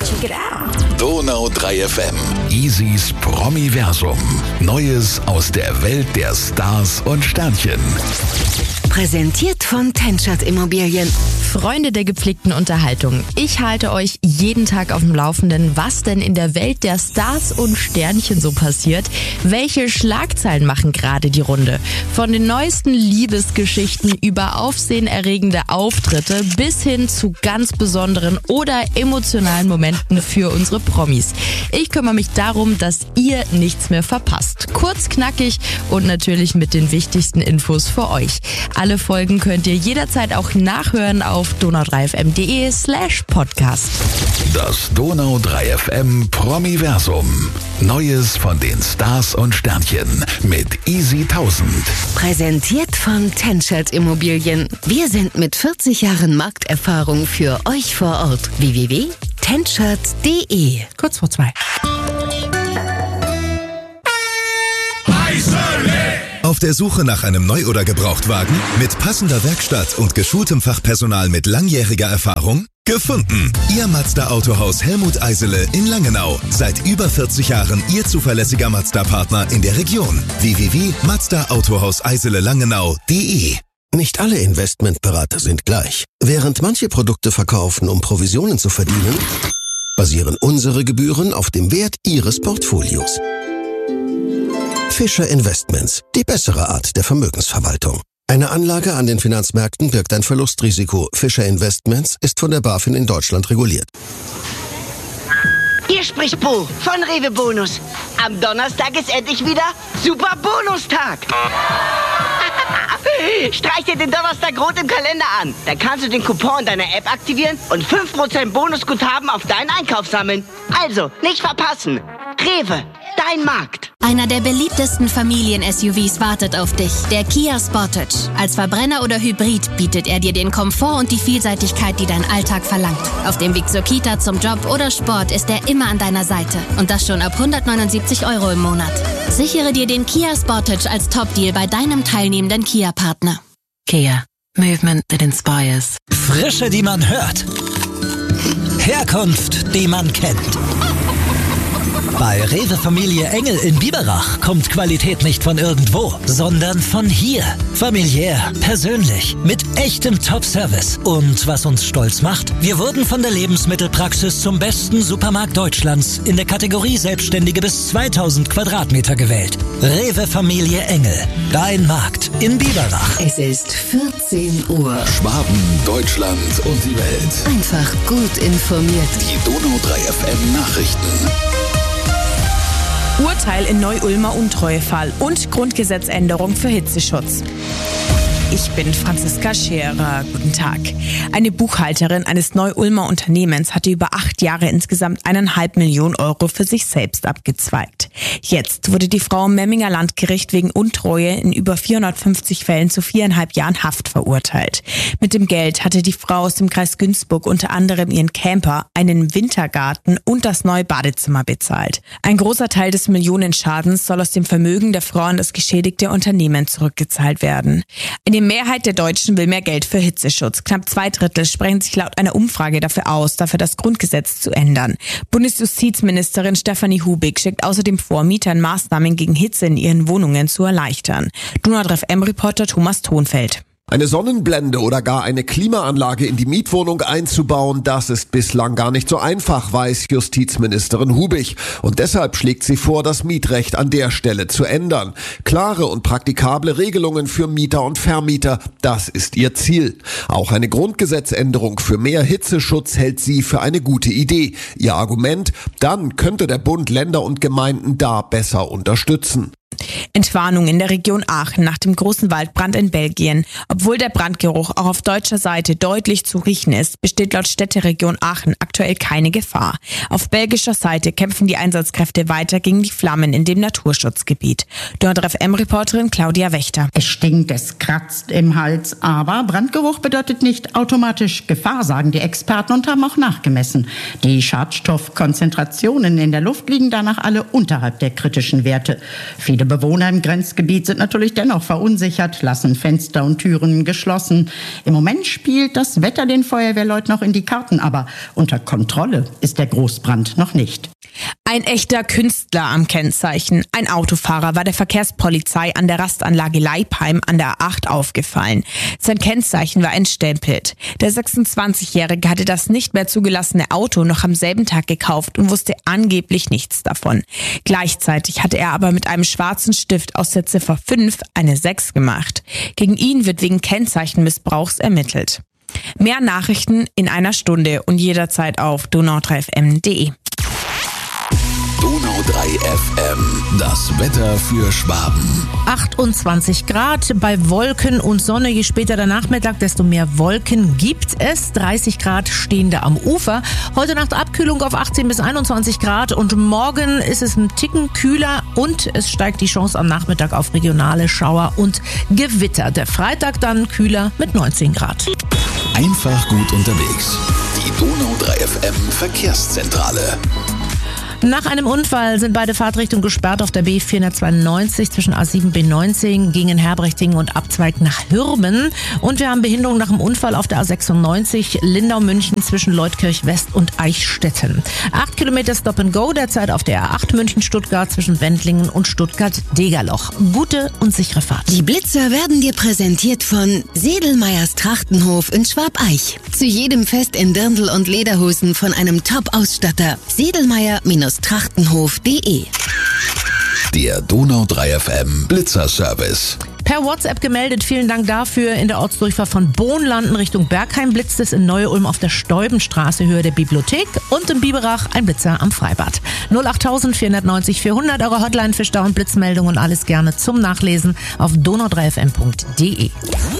Check it out. Donau 3 FM. Easys Promiversum. Neues aus der Welt der Stars und Sternchen. Präsentiert von Tenschert Immobilien. Freunde der gepflegten Unterhaltung, ich halte euch jeden Tag auf dem Laufenden, was denn in der Welt der Stars und Sternchen so passiert. Welche Schlagzeilen machen gerade die Runde? Von den neuesten Liebesgeschichten über aufsehenerregende Auftritte bis hin zu ganz besonderen oder emotionalen Momenten für unsere Promis. Ich kümmere mich darum, dass ihr nichts mehr verpasst. Kurz, knackig und natürlich mit den wichtigsten Infos für euch. Alle Folgen könnt ihr jederzeit auch nachhören auf donau3fm.de/podcast. Das Donau 3 FM Promiversum. Neues von den Stars und Sternchen mit Easy 1000. Präsentiert von Tenschert Immobilien. Wir sind mit 40 Jahren Markterfahrung für euch vor Ort. www.tenschert.de. Kurz vor 2. Auf der Suche nach einem Neu- oder Gebrauchtwagen? Mit passender Werkstatt und geschultem Fachpersonal mit langjähriger Erfahrung? Gefunden! Ihr Mazda Autohaus Helmut Eisele in Langenau. Seit über 40 Jahren Ihr zuverlässiger Mazda-Partner in der Region. www.mazdaautohauseisele-langenau.de. Nicht alle Investmentberater sind gleich. Während manche Produkte verkaufen, um Provisionen zu verdienen, basieren unsere Gebühren auf dem Wert Ihres Portfolios. Fischer Investments, die bessere Art der Vermögensverwaltung. Eine Anlage an den Finanzmärkten birgt ein Verlustrisiko. Fischer Investments ist von der BaFin in Deutschland reguliert. Hier spricht Bo von Rewe Bonus. Am Donnerstag ist endlich wieder Super Bonustag. Streich dir den Donnerstag rot im Kalender an. Da kannst du den Coupon in deiner App aktivieren und 5% Bonusguthaben auf deinen Einkauf sammeln. Also, nicht verpassen. Rewe, dein Markt. Einer der beliebtesten Familien-SUVs wartet auf dich, der Kia Sportage. Als Verbrenner oder Hybrid bietet er dir den Komfort und die Vielseitigkeit, die dein Alltag verlangt. Auf dem Weg zur Kita, zum Job oder Sport ist er immer an deiner Seite. Und das schon ab 179 € im Monat. Sichere dir den Kia Sportage als Top-Deal bei deinem teilnehmenden Kia-Partner. Kia. Movement that inspires. Frische, die man hört. Herkunft, die man kennt. Bei Rewe Familie Engel in Biberach kommt Qualität nicht von irgendwo, sondern von hier. Familiär, persönlich, mit echtem Top-Service. Und was uns stolz macht, wir wurden von der Lebensmittelpraxis zum besten Supermarkt Deutschlands in der Kategorie Selbstständige bis 2000 Quadratmeter gewählt. Rewe Familie Engel, dein Markt in Biberach. Es ist 14 Uhr. Schwaben, Deutschland und die Welt. Einfach gut informiert. Die Donau 3 FM Nachrichten. Urteil in Neu-Ulmer Untreuefall und Grundgesetzänderung für Hitzeschutz. Ich bin Franziska Scherer. Guten Tag. Eine Buchhalterin eines Neu-Ulmer Unternehmens hatte über 8 Jahre insgesamt 1,5 Millionen € für sich selbst abgezweigt. Jetzt wurde die Frau im Memminger Landgericht wegen Untreue in über 450 Fällen zu 4,5 Jahren Haft verurteilt. Mit dem Geld hatte die Frau aus dem Kreis Günzburg unter anderem ihren Camper, einen Wintergarten und das neue Badezimmer bezahlt. Ein großer Teil des Millionenschadens soll aus dem Vermögen der Frau an das geschädigte Unternehmen zurückgezahlt werden. Eine Mehrheit der Deutschen will mehr Geld für Hitzeschutz. Knapp 2/3 sprechen sich laut einer Umfrage dafür aus, das Grundgesetz zu ändern. Bundesjustizministerin Stefanie Hubig schickt außerdem vor, Mietern Maßnahmen gegen Hitze in ihren Wohnungen zu erleichtern. Donau 3 FM-Reporter Thomas Thonfeld. Eine Sonnenblende oder gar eine Klimaanlage in die Mietwohnung einzubauen, das ist bislang gar nicht so einfach, weiß Justizministerin Hubig. Und deshalb schlägt sie vor, das Mietrecht an der Stelle zu ändern. Klare und praktikable Regelungen für Mieter und Vermieter, das ist ihr Ziel. Auch eine Grundgesetzänderung für mehr Hitzeschutz hält sie für eine gute Idee. Ihr Argument, dann könnte der Bund Länder und Gemeinden da besser unterstützen. Entwarnung in der Region Aachen nach dem großen Waldbrand in Belgien. Obwohl der Brandgeruch auch auf deutscher Seite deutlich zu riechen ist, besteht laut Städteregion Aachen aktuell keine Gefahr. Auf belgischer Seite kämpfen die Einsatzkräfte weiter gegen die Flammen in dem Naturschutzgebiet. Donau 3 FM-Reporterin Claudia Wächter. Es stinkt, es kratzt im Hals, aber Brandgeruch bedeutet nicht automatisch Gefahr, sagen die Experten und haben auch nachgemessen. Die Schadstoffkonzentrationen in der Luft liegen danach alle unterhalb der kritischen Werte. Viele Viele Bewohner im Grenzgebiet sind natürlich dennoch verunsichert, lassen Fenster und Türen geschlossen. Im Moment spielt das Wetter den Feuerwehrleuten noch in die Karten, aber unter Kontrolle ist der Großbrand noch nicht. Ein echter Künstler am Kennzeichen. Ein Autofahrer war der Verkehrspolizei an der Rastanlage Leipheim an der A8 aufgefallen. Sein Kennzeichen war entstempelt. Der 26-Jährige hatte das nicht mehr zugelassene Auto noch am selben Tag gekauft und wusste angeblich nichts davon. Gleichzeitig hatte er aber mit einem schwarzen Stift aus der Ziffer 5 eine 6 gemacht. Gegen ihn wird wegen Kennzeichenmissbrauchs ermittelt. Mehr Nachrichten in einer Stunde und jederzeit auf donau3fm.de. Donau 3 FM, das Wetter für Schwaben. 28 Grad bei Wolken und Sonne. Je später der Nachmittag, desto mehr Wolken gibt es. 30 Grad stehende am Ufer. Heute Nacht Abkühlung auf 18 bis 21 Grad und morgen ist es ein Ticken kühler und es steigt die Chance am Nachmittag auf regionale Schauer und Gewitter. Der Freitag dann kühler mit 19 Grad. Einfach gut unterwegs. Die Donau 3 FM Verkehrszentrale. Nach einem Unfall sind beide Fahrtrichtungen gesperrt auf der B492 zwischen A7 B19 gegen Herbrechtingen und Abzweig nach Hürben. Und wir haben Behinderung nach dem Unfall auf der A96 Lindau-München zwischen Leutkirch West und Eichstätten. 8 Kilometer Stop and Go derzeit auf der A8 München-Stuttgart zwischen Wendlingen und Stuttgart-Degerloch. Gute und sichere Fahrt. Die Blitzer werden dir präsentiert von Sedelmeyers Trachtenhof in Schwabeich. Zu jedem Fest in Dirndl und Lederhosen von einem Top-Ausstatter. Sedelmeyer-Trachtenhof.de. Der Donau 3 FM Blitzer-Service. Per WhatsApp gemeldet, vielen Dank dafür. In der Ortsdurchfahrt von Bohnlanden Richtung Bergheim blitzt es in Neu-Ulm auf der Steubenstraße Höhe der Bibliothek und in Biberach ein Blitzer am Freibad. 08000 490 400, eure Hotline für Stau- und Blitzmeldungen und alles gerne zum Nachlesen auf donau3fm.de.